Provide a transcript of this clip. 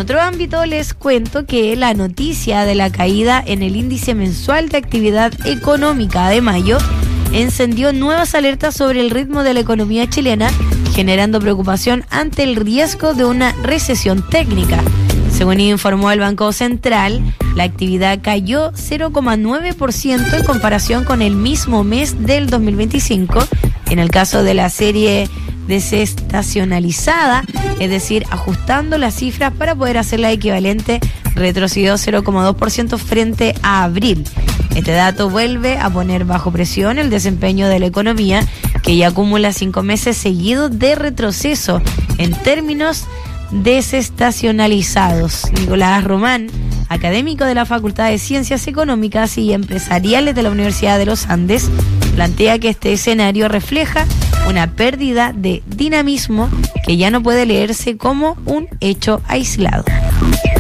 otro ámbito les cuento que la noticia de la caída en el índice mensual de actividad económica de mayo encendió nuevas alertas sobre el ritmo de la economía chilena, generando preocupación ante el riesgo de una recesión técnica. Según informó el Banco Central, la actividad cayó 0,9% en comparación con el mismo mes del 2025. En el caso de la serie desestacionalizada, es decir, ajustando las cifras para poder hacerla equivalente, retrocedió 0,2% frente a abril. Este dato vuelve a poner bajo presión el desempeño de la economía, que ya acumula 5 meses seguidos de retroceso en términos desestacionalizados. Nicolás Román, académico de la Facultad de Ciencias Económicas y Empresariales de la Universidad de los Andes, plantea que este escenario refleja una pérdida de dinamismo que ya no puede leerse como un hecho aislado.